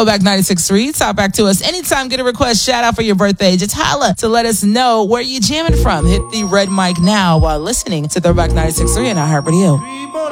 Throwback 96.3. Talk back to us anytime. Get a request, shout out for your birthday. Just holla to let us know where you jamming from. Hit the red mic now while listening to Throwback 96.3 and iHeartRadio.